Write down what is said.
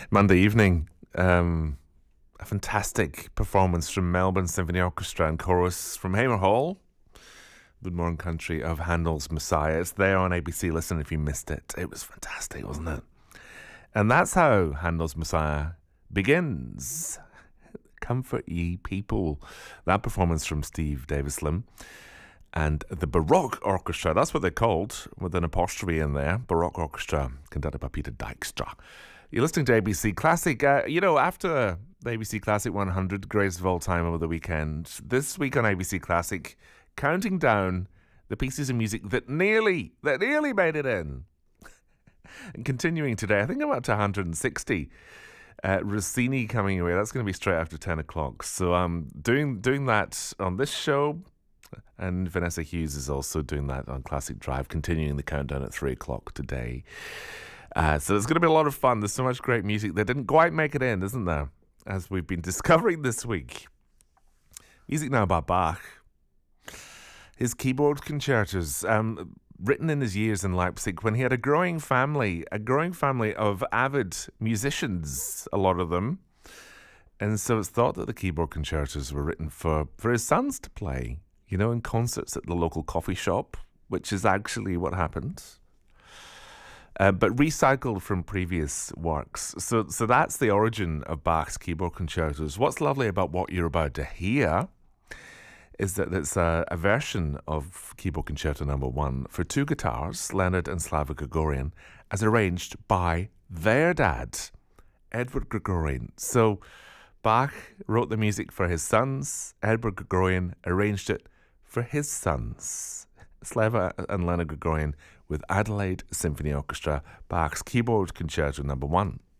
Monday evening. A fantastic performance from Melbourne Symphony Orchestra and Chorus from Hamer Hall, the Modern Country of Handel's Messiah. It's there on ABC. Listen if you missed it. It was fantastic, wasn't it? And that's how Handel's Messiah begins. Comfort ye people. That performance from Steve Davis-Lim and the Baroque Orchestra. That's what they're called, with an apostrophe in there. Baroque Orchestra, conducted by Peter Dijkstra. You're listening to ABC Classic. After the ABC Classic 100 greatest of all time over the weekend, this week on ABC Classic, counting down the pieces of music that nearly made it in. And continuing today, I think I'm up to 160. Rossini coming away. That's going to be straight after 10 o'clock. So I'm doing that on this show. And Vanessa Hughes is also doing that on Classic Drive, continuing the countdown at 3 o'clock today. So it's going to be a lot of fun. There's so much great music that didn't quite make it in, isn't there? As we've been discovering this week. Music now by Bach. His keyboard concertos, written in his years in Leipzig when he had a growing family of avid musicians, a lot of them. And so it's thought that the keyboard concertos were written for his sons to play, in concerts at the local coffee shop, which is actually what happened. But recycled from previous works. So that's the origin of Bach's keyboard concertos. What's lovely about what you're about to hear is that it's a version of Keyboard Concerto No. 1 for two guitars, Leonard and Slava Gregorian, as arranged by their dad, Edward Gregorian. So Bach wrote the music for his sons, Edward Gregorian arranged it for his sons, Slava and Leonard Gregorian, with Adelaide Symphony Orchestra, Bach's Keyboard Concerto No. 1.